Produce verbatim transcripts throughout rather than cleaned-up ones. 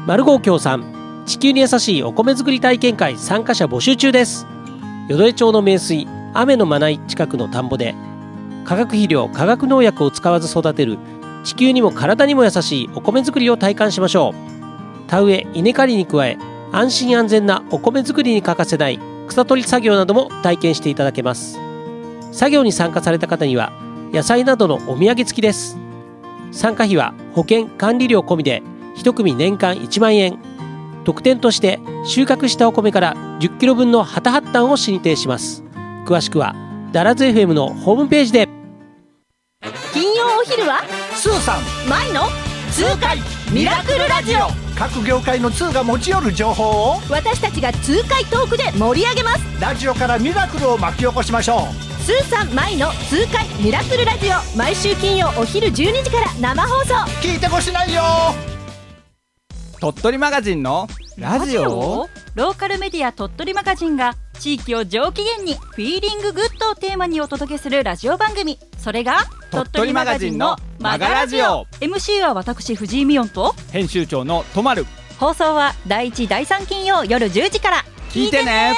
マルゴー協賛地球に優しいお米作り体験会参加者募集中です。淀江町の名水雨のまない近くの田んぼで化学肥料化学農薬を使わず育てる地球にも体にも優しいお米作りを体感しましょう。田植え稲刈りに加え安心安全なお米作りに欠かせない草取り作業なども体験していただけます。作業に参加された方には野菜などのお土産付きです。参加費は保険管理料込みでいち組年間いちまんえん。特典として収穫したお米からじゅっキロ分の旗発端を進呈します。詳しくはダラズ エフエム のホームページで。 金曜お昼はスーさんマイの痛快ミラクルラジオ。 各業界の通が持ち寄る情報を私たちが痛快トークで盛り上げます。 ラジオからミラクルを巻き起こしましょう。 スーさんマイの痛快ミラクルラジオ、毎週金曜お昼じゅうにじから生放送。 聞いてほしないよ。 鳥取マガジンのラジオ。 ローカルメディア鳥取マガジンが地域を上機嫌にフィーリンググッドをテーマにお届けするラジオ番組、それが鳥取マガジンのマガラジオ。 エムシー は私藤井美音と編集長のとまる。 放送はだいいちだいさん金曜夜じゅうじから聞いてね。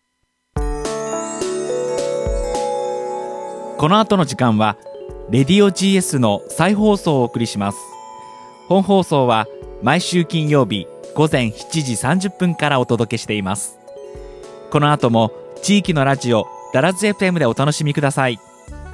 この後の時間はレディオ ジーエス の再放送をお送りします。本放送は毎週金曜日午前しちじさんじゅっぷんからお届けしています。この後も地域のラジオダラズ エフエム でお楽しみください。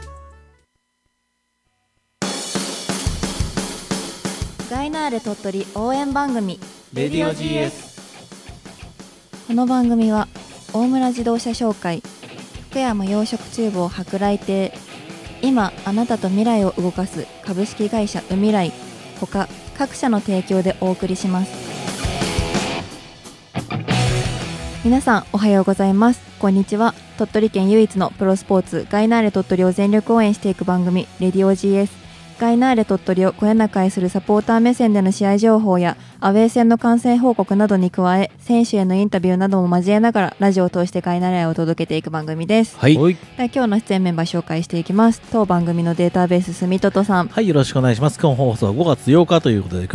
ガイナーレ鳥取応援番組レディオ ジーエス。 この番組は大村自動車商会、福山養殖厨房舶来亭、今あなたと未来を動かす株式会社ウミライ他各社の提供でお送りします。皆さんおはようございます。こんにちは。鳥取県唯一のプロスポーツガイナーレ鳥取を全力応援していく番組レディオ ジーエス。 ガイナーレ鳥取をこよなく愛するサポーター目線での試合情報やアウェー戦の観戦報告などに加え、選手へのインタビューなども交えながらラジオを通してガイナーレ愛を届けていく番組です。 はい、 では今日の出演メンバー紹介していきます。当番組のデータベース住ととさん。 はい、よろしくお願いします。今日放送はごがつようかということで、